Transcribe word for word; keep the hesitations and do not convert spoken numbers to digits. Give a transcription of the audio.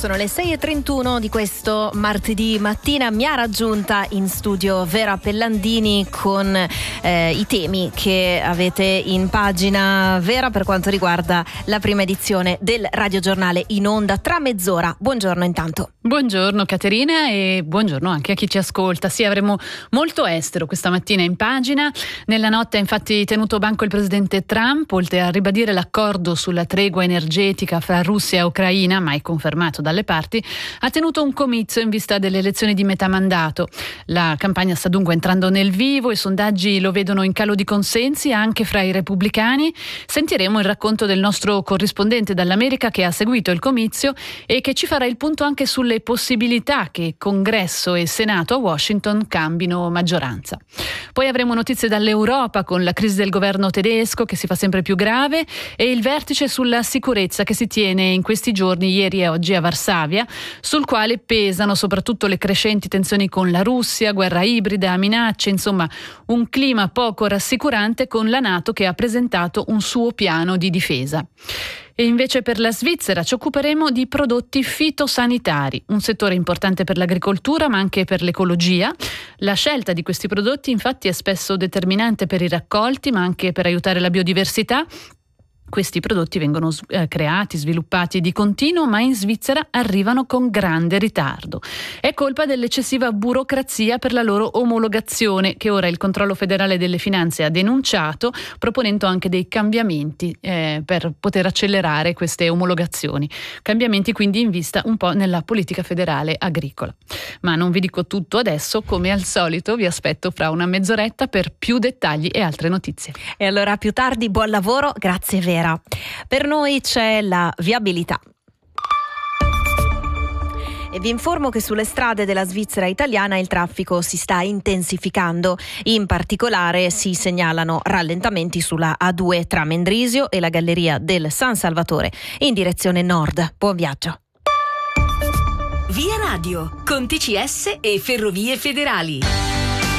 Sono le sei e trentuno di questo martedì mattina. Mi ha raggiunta in studio Vera Pellandini con eh, i temi che avete in pagina. Vera, per quanto riguarda la prima edizione del radiogiornale in onda tra mezz'ora. Buongiorno intanto. Buongiorno Caterina e buongiorno anche a chi ci ascolta. Sì, avremo molto estero questa mattina in pagina. Nella notte ha infatti tenuto banco il presidente Trump, oltre a ribadire l'accordo sulla tregua energetica fra Russia e Ucraina, mai confermato dalle parti, ha tenuto un comizio in vista delle elezioni di metà mandato. La campagna sta dunque entrando nel vivo, i sondaggi lo vedono in calo di consensi anche fra i repubblicani. Sentiremo il racconto del nostro corrispondente dall'America che ha seguito il comizio e che ci farà il punto anche sulle possibilità che Congresso e Senato a Washington cambino maggioranza. Poi avremo notizie dall'Europa con la crisi del governo tedesco che si fa sempre più grave e il vertice sulla sicurezza che si tiene in questi giorni, ieri e oggi a Varsavia, sul quale pesano soprattutto le crescenti tensioni con la Russia, guerra ibrida, minacce, insomma un clima poco rassicurante con la NATO che ha presentato un suo piano di difesa. E invece per la Svizzera ci occuperemo di prodotti fitosanitari, un settore importante per l'agricoltura ma anche per l'ecologia. La scelta di questi prodotti infatti è spesso determinante per i raccolti ma anche per aiutare la biodiversità. Questi prodotti vengono eh, creati, sviluppati di continuo, ma in Svizzera arrivano con grande ritardo. È colpa dell'eccessiva burocrazia per la loro omologazione, che ora il Controllo Federale delle Finanze ha denunciato, proponendo anche dei cambiamenti eh, per poter accelerare queste omologazioni. Cambiamenti quindi in vista un po' nella politica federale agricola. Ma non vi dico tutto adesso, come al solito vi aspetto fra una mezz'oretta per più dettagli e altre notizie. E allora a più tardi, buon lavoro, grazie Vera. Per noi c'è la viabilità. E vi informo che sulle strade della Svizzera italiana il traffico si sta intensificando. In particolare si segnalano rallentamenti sulla A due tra Mendrisio e la galleria del San Salvatore in direzione nord. Buon viaggio. Via Radio con T C S e Ferrovie Federali.